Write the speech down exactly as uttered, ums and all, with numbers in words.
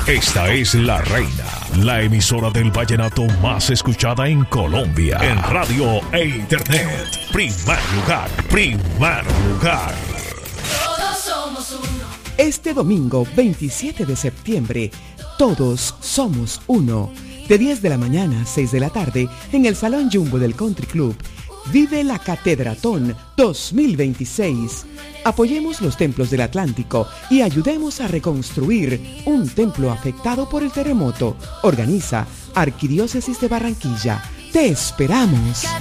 Esta es La Reina, la emisora del vallenato más escuchada en Colombia. En radio e internet. Primer lugar, primer lugar. Todos somos uno. Este domingo veintisiete de septiembre, todos somos uno. De diez de la mañana a seis de la tarde, en el Salón Jumbo del Country Club, vive la Catedratón dos mil veintiséis. Apoyemos los templos del Atlántico y ayudemos a reconstruir un templo afectado por el terremoto. Organiza Arquidiócesis de Barranquilla. Te esperamos.